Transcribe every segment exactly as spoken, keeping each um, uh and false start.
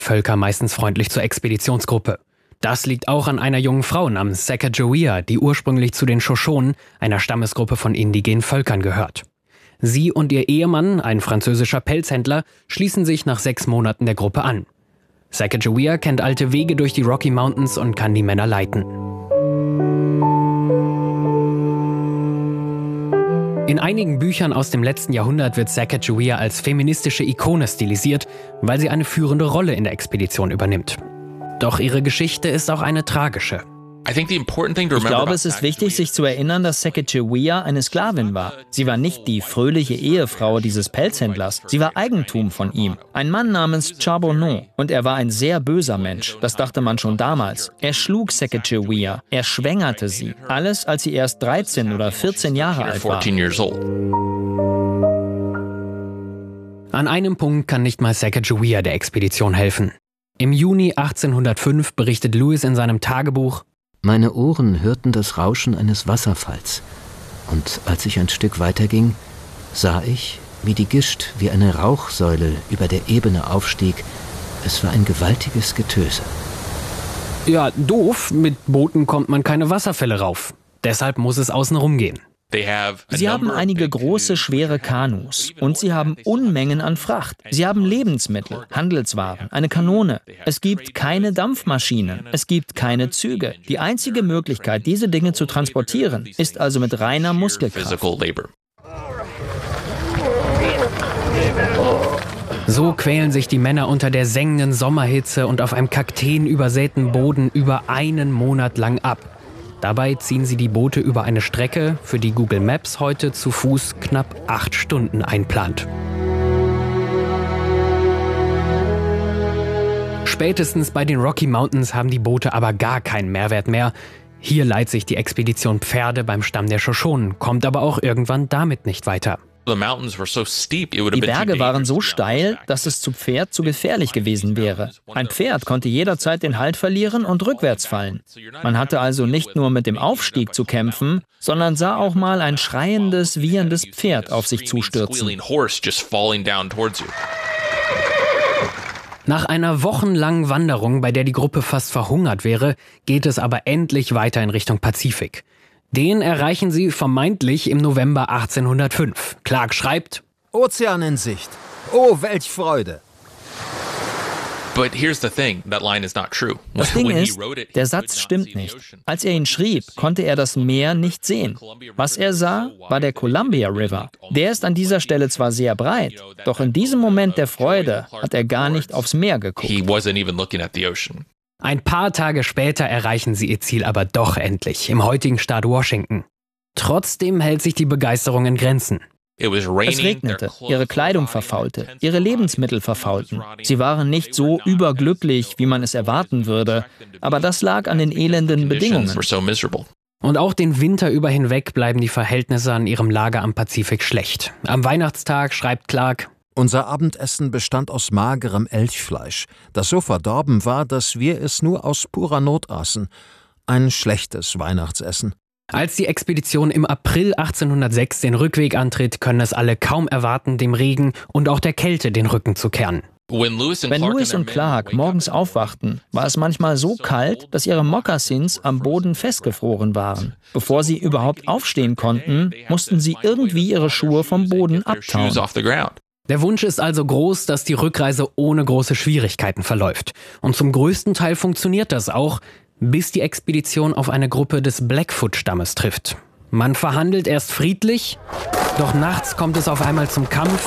Völker meistens freundlich zur Expeditionsgruppe. Das liegt auch an einer jungen Frau namens Sacagawea, die ursprünglich zu den Shoshonen, einer Stammesgruppe von indigenen Völkern, gehört. Sie und ihr Ehemann, ein französischer Pelzhändler, schließen sich nach sechs Monaten der Gruppe an. Sacagawea kennt alte Wege durch die Rocky Mountains und kann die Männer leiten. In einigen Büchern aus dem letzten Jahrhundert wird Sacagawea als feministische Ikone stilisiert, weil sie eine führende Rolle in der Expedition übernimmt. Doch ihre Geschichte ist auch eine tragische. Ich glaube, es ist wichtig, sich zu erinnern, dass Sacagawea eine Sklavin war. Sie war nicht die fröhliche Ehefrau dieses Pelzhändlers. Sie war Eigentum von ihm. Ein Mann namens Charbonneau. Und er war ein sehr böser Mensch. Das dachte man schon damals. Er schlug Sacagawea. Er schwängerte sie. Alles, als sie erst dreizehn oder vierzehn Jahre alt war. An einem Punkt kann nicht mal Sacagawea der Expedition helfen. Im Juni achtzehnhundertfünf berichtet Lewis in seinem Tagebuch: Meine Ohren hörten das Rauschen eines Wasserfalls. Und als ich ein Stück weiterging, sah ich, wie die Gischt wie eine Rauchsäule über der Ebene aufstieg. Es war ein gewaltiges Getöse. Ja, doof, mit Booten kommt man keine Wasserfälle rauf. Deshalb muss es außen rumgehen. Sie haben einige große, schwere Kanus und sie haben Unmengen an Fracht. Sie haben Lebensmittel, Handelswaren, eine Kanone. Es gibt keine Dampfmaschinen, es gibt keine Züge. Die einzige Möglichkeit, diese Dinge zu transportieren, ist also mit reiner Muskelkraft. So quälen sich die Männer unter der sengenden Sommerhitze und auf einem kakteenübersäten Boden über einen Monat lang ab. Dabei ziehen sie die Boote über eine Strecke, für die Google Maps heute zu Fuß knapp acht Stunden einplant. Spätestens bei den Rocky Mountains haben die Boote aber gar keinen Mehrwert mehr. Hier leiht sich die Expedition Pferde beim Stamm der Shoshonen, kommt aber auch irgendwann damit nicht weiter. Die Berge waren so steil, dass es zu Pferd zu gefährlich gewesen wäre. Ein Pferd konnte jederzeit den Halt verlieren und rückwärts fallen. Man hatte also nicht nur mit dem Aufstieg zu kämpfen, sondern sah auch mal ein schreiendes, wieherndes Pferd auf sich zustürzen. Nach einer wochenlangen Wanderung, bei der die Gruppe fast verhungert wäre, geht es aber endlich weiter in Richtung Pazifik. Den erreichen sie vermeintlich im November achtzehnhundertfünf. Clark schreibt: Ozean in Sicht. Oh, welch Freude. Das Ding ist, der Satz stimmt nicht. Als er ihn schrieb, konnte er das Meer nicht sehen. Was er sah, war der Columbia River. Der ist an dieser Stelle zwar sehr breit, doch in diesem Moment der Freude hat er gar nicht aufs Meer geguckt. Ein paar Tage später erreichen sie ihr Ziel aber doch endlich, im heutigen Staat Washington. Trotzdem hält sich die Begeisterung in Grenzen. Es regnete, ihre Kleidung verfaulte, ihre Lebensmittel verfaulten. Sie waren nicht so überglücklich, wie man es erwarten würde, aber das lag an den elenden Bedingungen. Und auch den Winter über hinweg bleiben die Verhältnisse an ihrem Lager am Pazifik schlecht. Am Weihnachtstag schreibt Clark: Unser Abendessen bestand aus magerem Elchfleisch, das so verdorben war, dass wir es nur aus purer Not aßen. Ein schlechtes Weihnachtsessen. Als die Expedition im April achtzehnhundertsechs den Rückweg antritt, können es alle kaum erwarten, dem Regen und auch der Kälte den Rücken zu kehren. Wenn Lewis und Clark morgens aufwachten, war es manchmal so kalt, dass ihre Mokassins am Boden festgefroren waren. Bevor sie überhaupt aufstehen konnten, mussten sie irgendwie ihre Schuhe vom Boden abtauen. Der Wunsch ist also groß, dass die Rückreise ohne große Schwierigkeiten verläuft. Und zum größten Teil funktioniert das auch, bis die Expedition auf eine Gruppe des Blackfoot-Stammes trifft. Man verhandelt erst friedlich, doch nachts kommt es auf einmal zum Kampf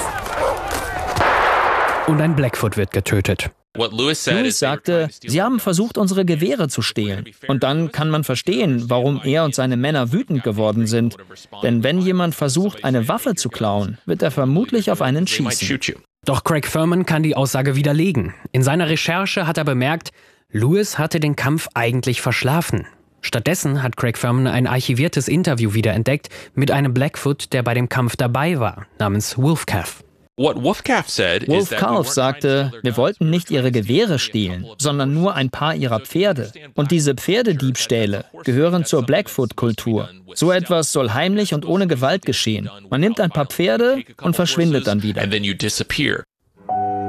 und ein Blackfoot wird getötet. Lewis sagte, sie haben versucht, unsere Gewehre zu stehlen. Und dann kann man verstehen, warum er und seine Männer wütend geworden sind. Denn wenn jemand versucht, eine Waffe zu klauen, wird er vermutlich auf einen schießen. Doch Craig Furman kann die Aussage widerlegen. In seiner Recherche hat er bemerkt, Lewis hatte den Kampf eigentlich verschlafen. Stattdessen hat Craig Furman ein archiviertes Interview wiederentdeckt mit einem Blackfoot, der bei dem Kampf dabei war, namens Wolf Calf. Wolf Calf sagte, wir wollten nicht ihre Gewehre stehlen, sondern nur ein paar ihrer Pferde. Und diese Pferdediebstähle gehören zur Blackfoot-Kultur. So etwas soll heimlich und ohne Gewalt geschehen. Man nimmt ein paar Pferde und verschwindet dann wieder.